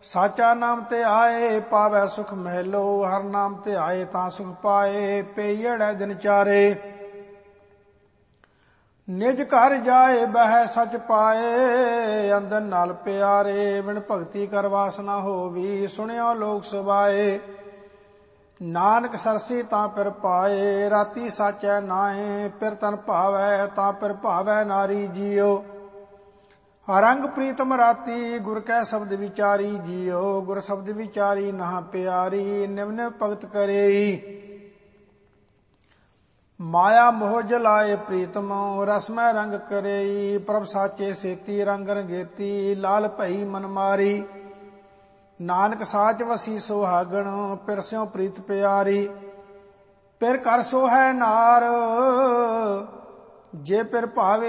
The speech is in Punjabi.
ਸਾਚਾ ਨਾਮ ਤੇ ਆਏ ਪਾਵੈ ਸੁਖ ਮਹਿਲੋ। ਹਰ ਨਾਮ ਤੇ ਆਏ ਤਾਂ ਸੁਖ ਪਾਏ, ਪਈੜੈ ਦਿਨ ਚਾਰੇ। ਨਿਜ ਘਰ ਜਾਏ ਬਹਿ ਸਚ ਪਾਏ, ਅੰਦਰ ਨਾਲ ਪਿਆਰੇ। ਬਿਨ ਭਗਤੀ ਕਰ ਵਾਸ ਨਾ ਹੋਵੀ, ਸੁਣਿਓ ਲੋਕ ਸੁਭਾਏ। ਨਾਨਕ ਸਰਸੀ ਤਾਂ ਪਿਰ ਪਾਏ, ਰਾਤੀ ਸਾਚੈ ਨਾਏ। ਪਿਰ ਤਨ ਭਾਵੈ ਤਾਂ ਪਿਰ ਭਾਵੈ ਨਾਰੀ ਜੀਓ। ਰੰਗ ਪ੍ਰੀਤਮ ਰਾਤੀ, ਗੁਰ ਕੈ ਸ਼ਬਦ ਵਿਚਾਰੀ ਜੀਓ। ਗੁਰ ਸ਼ਬਦ ਵਿਚਾਰੀ ਨਾ ਪਿਆਰੀ, ਨਿਵ ਨਿਵ ਭਗਤ ਕਰੇਈ। ਮਾਇਆ ਮੋਹ ਜਲਾਏ ਪ੍ਰੀਤਮ, ਰਸਮੈ ਰੰਗ ਕਰੇਈ। ਪ੍ਰਭ ਸਾਚੇ ਸੇਤੀ, ਰੰਗ ਰੰਗੇਤੀ, ਲਾਲ ਭਈ ਮਨ ਮਾਰੀ। ਨਾਨਕ ਸਾਚ ਵਸੀ ਸੁਹਾਗਣ, ਪਿਰ ਸਿਉ ਪ੍ਰੀਤ ਪਿਆਰੀ। ਪਿਰ ਕਰ ਸੋਹੈ ਨਾਰ, ਜੇ ਪਿਰ ਭਾਵੇ